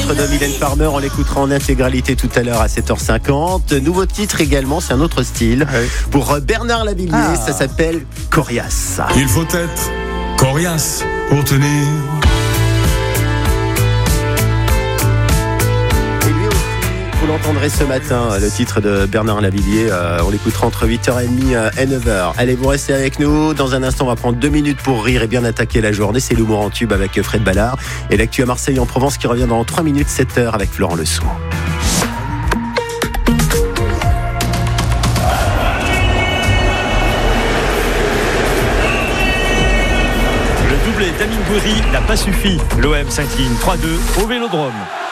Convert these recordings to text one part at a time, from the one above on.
titre de Mylène Farmer, on l'écoutera en intégralité tout à l'heure à 7h50. Nouveau titre également, c'est un autre style. Pour Bernard Lavilliers, ça s'appelle Coriace. Il faut être coriace pour tenir. Vous l'entendrez ce matin, le titre de Bernard Lavilliers, on l'écoutera entre 8h30 et 9h. Allez, vous restez avec nous. Dans un instant, on va prendre 2 minutes pour rire et bien attaquer la journée. C'est l'humour en tube avec Fred Ballard. Et l'actu à Marseille en Provence qui revient dans 3 minutes, 7h avec Florent Lesourd. Le doublé d'Amine Gouiri n'a pas suffi. L'OM s'incline 3-2 au Vélodrome.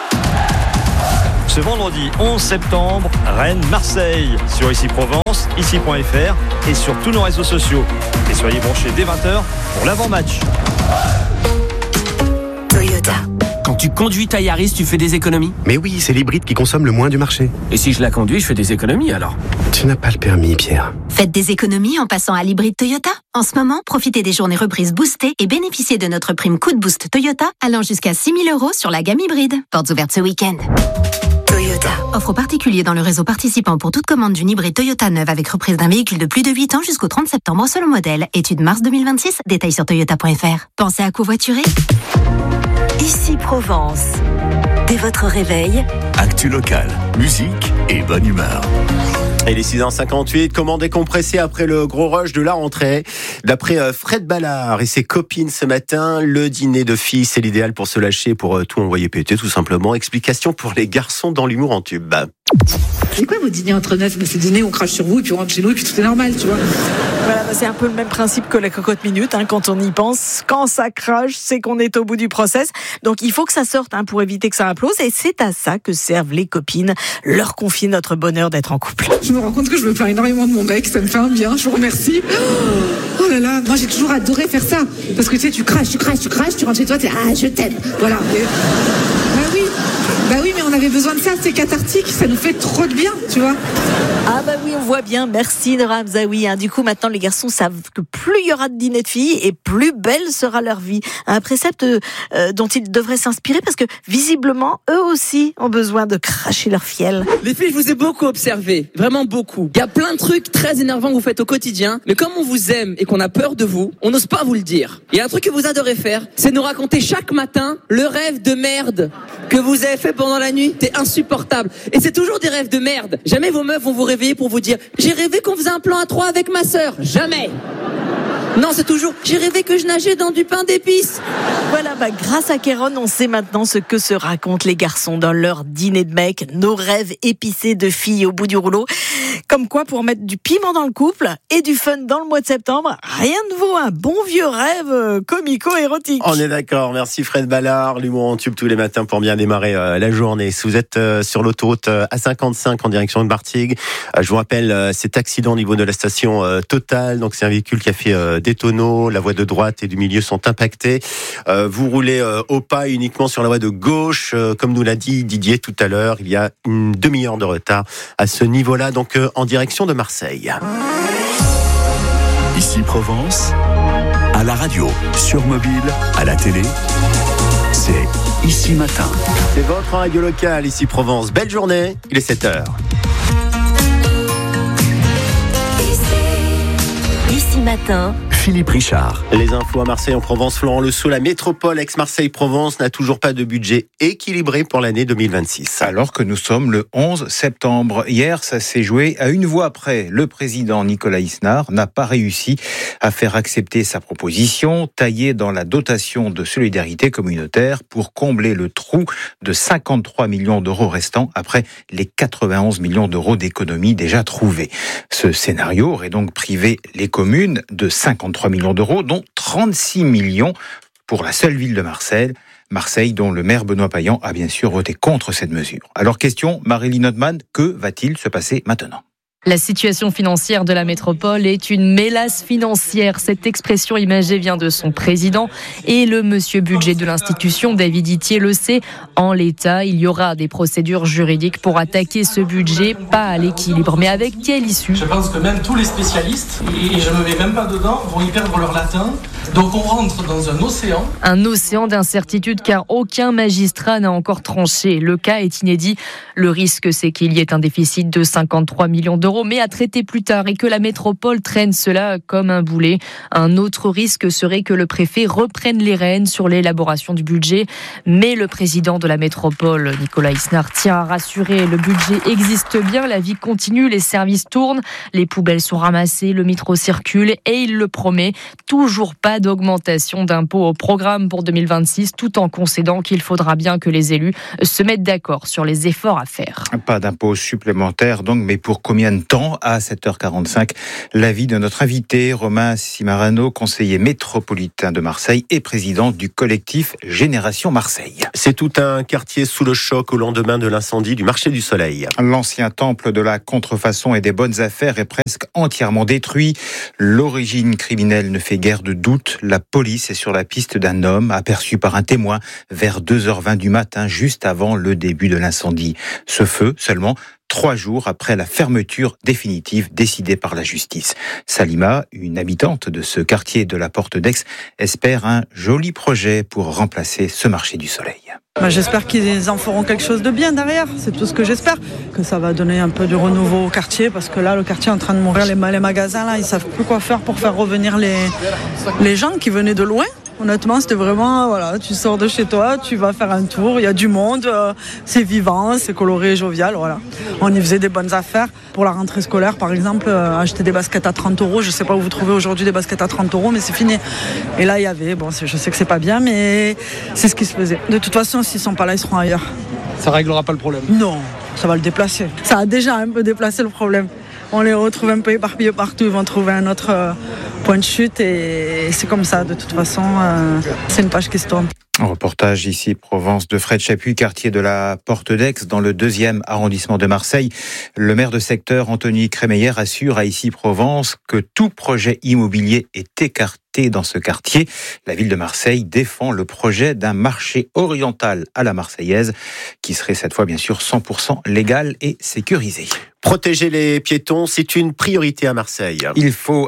Ce vendredi 11 septembre, Rennes-Marseille sur Ici Provence, ici.fr et sur tous nos réseaux sociaux. Et soyez branchés dès 20h pour l'avant-match. Toyota. Quand tu conduis ta Yaris, tu fais des économies ? Mais oui, c'est l'hybride qui consomme le moins du marché. Et si je la conduis, je fais des économies alors ? Tu n'as pas le permis, Pierre. Faites des économies en passant à l'hybride Toyota. En ce moment, profitez des journées reprises boostées et bénéficiez de notre prime Coup de Boost Toyota allant jusqu'à 6 000 € sur la gamme hybride. Portes ouvertes ce week-end. Toyota. Offre aux particuliers dans le réseau participant pour toute commande d'une hybride Toyota neuve avec reprise d'un véhicule de plus de 8 ans jusqu'au 30 septembre selon modèle. Étude mars 2026. Détails sur toyota.fr. Pensez à covoiturer. Ici Provence. Dès votre réveil, actu locale, musique et bonne humeur. Et il est 6h58, comment décompresser après le gros rush de la rentrée ? D'après Fred Ballard et ses copines ce matin, le dîner de filles, c'est l'idéal pour se lâcher, pour tout envoyer péter tout simplement. Explication pour les garçons dans l'humour en tube. C'est quoi vos dîners entre neufs ? C'est dîner, on crache sur vous et puis on rentre chez nous et puis tout est normal, tu vois. Voilà, c'est un peu le même principe que la cocotte minute, quand on y pense. Quand ça crache, c'est qu'on est au bout du process. Donc il faut que ça sorte pour éviter que ça implose. Et c'est à ça que servent les copines, leur confier notre bonheur d'être en couple. Je me rends compte que je me plains énormément de mon mec, ça me fait un bien, je vous remercie. Oh là là, moi j'ai toujours adoré faire ça. Parce que tu sais, tu craches, tu rentres chez toi, je t'aime. Voilà. Bah oui, mais on avait besoin de ça, c'est cathartique, ça nous fait trop de bien, tu vois. Ah bah oui, on voit bien, merci Nora Hamzaoui. Du coup, maintenant, les garçons savent que plus il y aura de dîners de filles et plus belle sera leur vie. Un précepte dont ils devraient s'inspirer parce que, visiblement, eux aussi ont besoin de cracher leur fiel. Les filles, je vous ai beaucoup observé, vraiment beaucoup. Il y a plein de trucs très énervants que vous faites au quotidien, mais comme on vous aime et qu'on a peur de vous, on n'ose pas vous le dire. Il y a un truc que vous adorez faire, c'est nous raconter chaque matin le rêve de merde que vous avez fait pendant la nuit. C'est insupportable. Et c'est toujours des rêves de merde. Jamais vos meufs vont vous réveiller pour vous dire « J'ai rêvé qu'on faisait un plan à 3 avec ma sœur ». Jamais. Non, c'est toujours « J'ai rêvé que je nageais dans du pain d'épices ». Voilà, grâce à Kéron, on sait maintenant ce que se racontent les garçons dans leur dîner de mecs, nos rêves épicés de filles au bout du rouleau. Comme quoi, pour mettre du piment dans le couple et du fun dans le mois de septembre, rien ne vaut un bon vieux rêve comico-érotique. On est d'accord, merci Fred Ballard, l'humour en tube tous les matins pour bien démarrer la journée. Si vous êtes sur l'autoroute A55 en direction de Martigues, je vous rappelle cet accident au niveau de la station Total. Donc c'est un véhicule qui a fait des tonneaux, la voie de droite et du milieu sont impactées. Vous roulez au pas uniquement sur la voie de gauche, comme nous l'a dit Didier tout à l'heure, il y a une demi-heure de retard à ce niveau-là, donc en direction de Marseille. Ici Provence, à la radio, sur mobile, à la télé, c'est Ici Matin. C'est votre radio locale, Ici Provence. Belle journée, il est 7h. Ici Matin, Philippe Richard. Les infos à Marseille en Provence, Florent Lesourd, la métropole ex-Marseille-Provence n'a toujours pas de budget équilibré pour l'année 2026. Alors que nous sommes le 11 septembre. Hier, ça s'est joué à une voix près. Le président Nicolas Isnard n'a pas réussi à faire accepter sa proposition, taillée dans la dotation de solidarité communautaire pour combler le trou de 53 millions d'euros restants après les 91 millions d'euros d'économies déjà trouvées. Ce scénario aurait donc privé les communes de 53 millions d'euros, dont 36 millions pour la seule ville de Marseille, dont le maire Benoît Payan a bien sûr voté contre cette mesure. Alors question, Marilyn Hotman, que va-t-il se passer maintenant ? La situation financière de la métropole est une mélasse financière. Cette expression imagée vient de son président et le monsieur budget de l'institution, David Itier, le sait. En l'état, il y aura des procédures juridiques pour attaquer ce budget, pas à l'équilibre. Mais avec quelle issue ? Je pense que même tous les spécialistes, et je ne me mets même pas dedans, vont y perdre leur latin. Donc on rentre dans un océan. Un océan d'incertitude car aucun magistrat n'a encore tranché. Le cas est inédit. Le risque, c'est qu'il y ait un déficit de 53 millions d'euros, mais à traiter plus tard et que la métropole traîne cela comme un boulet. Un autre risque serait que le préfet reprenne les rênes sur l'élaboration du budget. Mais le président de la métropole, Nicolas Isnard, tient à rassurer. Le budget existe bien, la vie continue, les services tournent, les poubelles sont ramassées, le métro circule et il le promet, toujours pas d'augmentation d'impôts au programme pour 2026, tout en concédant qu'il faudra bien que les élus se mettent d'accord sur les efforts à faire. Pas d'impôts supplémentaires donc, mais pour combien de temps? À 7h45, l'avis de notre invité, Romain Cimarano, conseiller métropolitain de Marseille et président du collectif Génération Marseille. C'est tout un quartier sous le choc au lendemain de l'incendie du marché du Soleil. L'ancien temple de la contrefaçon et des bonnes affaires est presque entièrement détruit. L'origine criminelle ne fait guère de doute. La police est sur la piste d'un homme aperçu par un témoin vers 2h20 du matin, juste avant le début de l'incendie. Ce feu, seulement 3 jours après la fermeture définitive décidée par la justice. Salima, une habitante de ce quartier de la Porte d'Aix, espère un joli projet pour remplacer ce marché du Soleil. J'espère qu'ils en feront quelque chose de bien derrière, c'est tout ce que j'espère. Que ça va donner un peu de renouveau au quartier, parce que là, le quartier est en train de mourir. Les magasins, là, ils savent plus quoi faire pour faire revenir les gens qui venaient de loin. Honnêtement, c'était vraiment, voilà, tu sors de chez toi, tu vas faire un tour, il y a du monde, c'est vivant, c'est coloré, jovial, voilà. On y faisait des bonnes affaires. Pour la rentrée scolaire, par exemple, acheter des baskets à 30 €. Je sais pas où vous trouvez aujourd'hui des baskets à 30 €, mais c'est fini. Et là, il y avait, je sais que c'est pas bien, mais c'est ce qui se faisait. De toute façon, s'ils sont pas là, ils seront ailleurs. Ça réglera pas le problème? Non, ça va le déplacer. Ça a déjà un peu déplacé le problème. On les retrouve un peu éparpillés partout, ils vont trouver un autre point de chute et c'est comme ça, de toute façon, c'est une page qui se tourne. Reportage ici, Provence, de Fred Chapuis, quartier de la Porte d'Aix, dans le 2e arrondissement de Marseille. Le maire de secteur, Anthony Crémeyer, assure à ici Provence que tout projet immobilier est écarté dans ce quartier. La ville de Marseille défend le projet d'un marché oriental à la marseillaise, qui serait cette fois bien sûr 100% légal et sécurisé. Protéger les piétons, c'est une priorité à Marseille. Il faut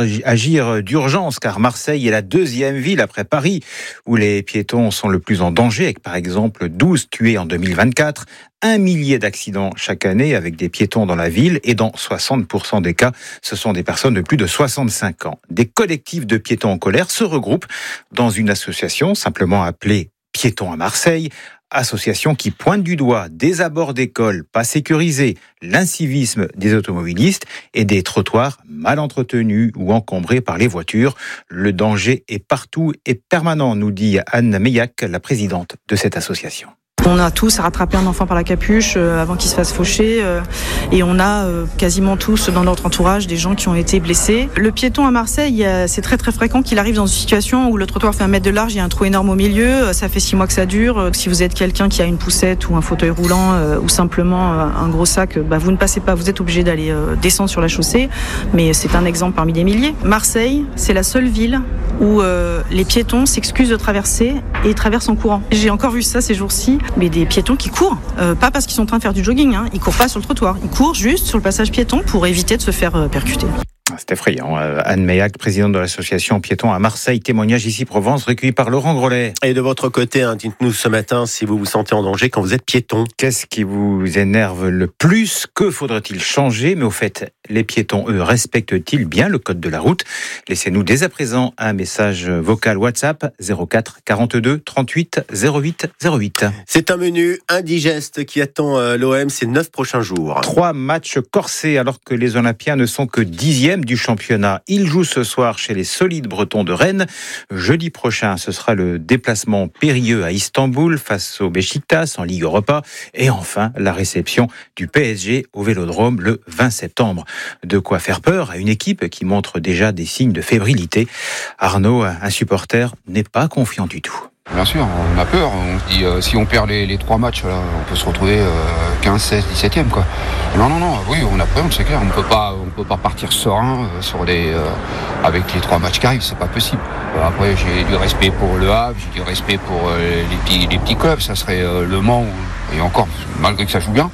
agir d'urgence car Marseille est la 2e ville après Paris où les piétons sont le plus en danger, avec par exemple 12 tués en 2024, 1 millier d'accidents chaque année avec des piétons dans la ville et dans 60% des cas, ce sont des personnes de plus de 65 ans. Des collectifs de piétons en colère se regroupent dans une association simplement appelée Piétons à Marseille. Association qui pointe du doigt des abords d'écoles pas sécurisés, l'incivisme des automobilistes et des trottoirs mal entretenus ou encombrés par les voitures. Le danger est partout et permanent, nous dit Anne Meillac, la présidente de cette association. On a tous rattrapé un enfant par la capuche avant qu'il se fasse faucher et on a quasiment tous dans notre entourage des gens qui ont été blessés. Le piéton à Marseille, c'est très très fréquent qu'il arrive dans une situation où le trottoir fait 1 mètre de large, il y a un trou énorme au milieu, ça fait 6 mois que ça dure. Si vous êtes quelqu'un qui a une poussette ou un fauteuil roulant ou simplement un gros sac, vous ne passez pas, vous êtes obligé d'aller descendre sur la chaussée, mais c'est un exemple parmi des milliers. Marseille, c'est la seule ville où les piétons s'excusent de traverser et traversent en courant. J'ai encore vu ça ces jours-ci. Mais des piétons qui courent, pas parce qu'ils sont en train de faire du jogging, ils courent pas sur le trottoir, ils courent juste sur le passage piéton pour éviter de se faire percuter. C'est effrayant. Anne Meillac, présidente de l'association Piétons à Marseille, témoignage ici Provence, recueilli par Laurent Grollet. Et de votre côté, dites-nous ce matin si vous vous sentez en danger quand vous êtes piéton. Qu'est-ce qui vous énerve le plus? Que faudrait-il changer? Mais au fait, les piétons, eux, respectent-ils bien le code de la route? Laissez-nous dès à présent un message vocal WhatsApp 04 42 38 08 08. C'est un menu indigeste qui attend l'OM ces 9 prochains jours. 3 matchs corsés alors que les Olympiens ne sont que 10e du championnat. Ils jouent ce soir chez les solides Bretons de Rennes. Jeudi prochain, ce sera le déplacement périlleux à Istanbul face au Beşiktaş en Ligue Europa. Et enfin, la réception du PSG au Vélodrome le 20 septembre. De quoi faire peur à une équipe qui montre déjà des signes de fébrilité. Arnaud, un supporter, n'est pas confiant du tout. Bien sûr, on a peur. On se dit, si on perd les 3 matchs, là, on peut se retrouver 15, 16, 17e, quoi. Non, oui, on appréhende, c'est clair. On peut pas partir serein avec les 3 matchs qui arrivent, c'est pas possible. Après, j'ai du respect pour le Havre, j'ai du respect pour les petits clubs. Ça serait Le Mans, et encore, malgré que ça joue bien,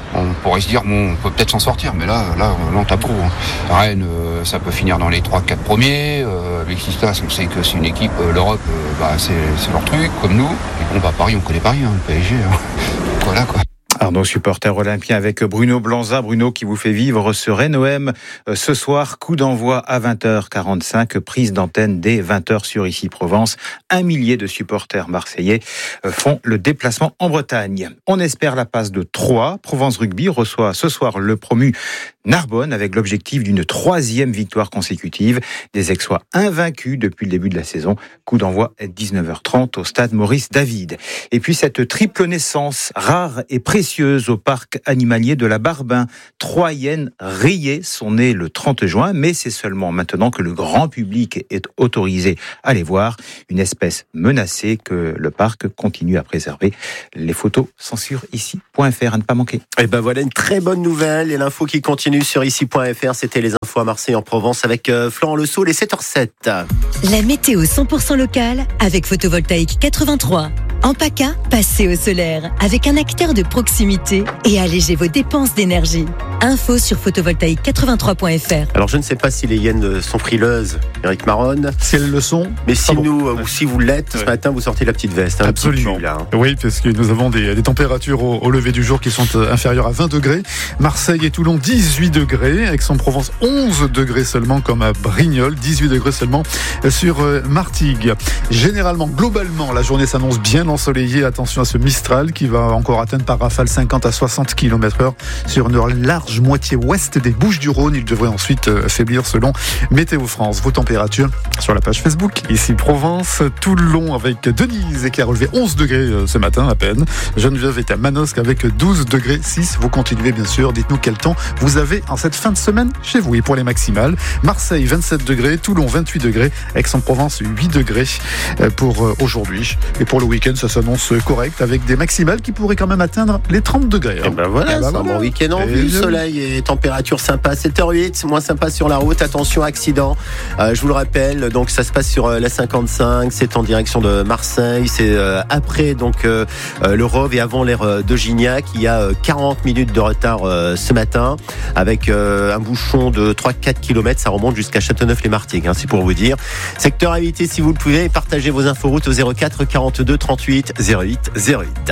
On pourrait se dire, bon, on peut peut-être s'en sortir, mais là on tape trop. Rennes, ça peut finir dans les 3-4 premiers. L'Existas, on sait que c'est une équipe, l'Europe, c'est leur truc, comme nous. Et bon, Paris, on connaît Paris, le PSG. Voilà, quoi. Arnaud, supporter olympien avec Bruno Blanza. Bruno qui vous fait vivre ce Rennes-OM ce soir. Coup d'envoi à 20h45, prise d'antenne dès 20h sur Ici Provence. 1 millier de supporters marseillais font le déplacement en Bretagne. On espère la passe de 3. Provence Rugby reçoit ce soir le promu Narbonne avec l'objectif d'une 3e victoire consécutive. Des Aixois invaincus depuis le début de la saison. Coup d'envoi à 19h30 au stade Maurice David. Et puis cette triple naissance rare et précieuse au parc animalier de la Barbin. 3 hyènes rayées sont nées le 30 juin, mais c'est seulement maintenant que le grand public est autorisé à les voir. Une espèce menacée que le parc continue à préserver. Les photos sont sur ici.fr, à ne pas manquer. Et ben voilà une très bonne nouvelle et l'info qui continue sur ici.fr. C'était les infos à Marseille en Provence avec Florent Le Sault, les 7h07. La météo 100% locale avec Photovoltaïque 83. En PACA, passez au solaire avec un acteur de proximité et allégez vos dépenses d'énergie. Info sur photovoltaïque83.fr. Alors je ne sais pas si les hyènes sont frileuses, Eric Maronne. Si elles le sont. Mais si ou si vous l'êtes, ce matin vous sortez la petite veste. Absolument. Pull, là. Oui, parce que nous avons des températures au lever du jour qui sont inférieures à 20 degrés. Marseille et Toulon 18 degrés. Aix-en-Provence 11 degrés seulement comme à Brignoles. 18 degrés seulement sur Martigues. Généralement, globalement, la journée s'annonce bien ensoleillée. Attention à ce Mistral qui va encore atteindre par rafale 50 à 60 km/h sur une large moitié ouest des Bouches-du-Rhône. Il devrait ensuite faiblir selon Météo France. Vos températures sur la page Facebook. Ici Provence, Toulon avec Denise qui a relevé 11 degrés ce matin à peine. Geneviève est à Manosque avec 12 degrés 6. Vous continuez bien sûr. Dites-nous quel temps vous avez en cette fin de semaine chez vous. Et pour les maximales, Marseille 27 degrés, Toulon 28 degrés, Aix-en-Provence 8 degrés pour aujourd'hui. Et pour le week-end, ça s'annonce correct avec des maximales qui pourraient quand même atteindre les 30 degrés. Et ben voilà, c'est un bon week-end en vue. Soleil et température sympa. 7h08, moins sympa sur la route. Attention, accident. Je vous le rappelle, donc ça se passe sur la 55. C'est en direction de Marseille. C'est après donc le Rove et avant l'aire de Gignac. Il y a 40 minutes de retard ce matin avec un bouchon de 3-4 km. Ça remonte jusqu'à Châteauneuf-les-Martigues, c'est pour vous dire. Secteur à éviter si vous le pouvez. Partagez vos inforoutes au 04 42 38 08 08.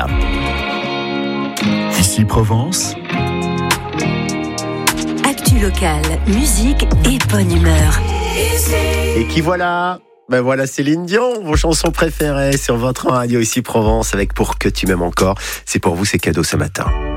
Ici Provence. Actu locale, musique et bonne humeur. Et qui voilà? Ben voilà Céline Dion, vos chansons préférées sur votre radio Ici Provence avec Pour que tu m'aimes encore. C'est pour vous, c'est cadeau ce matin.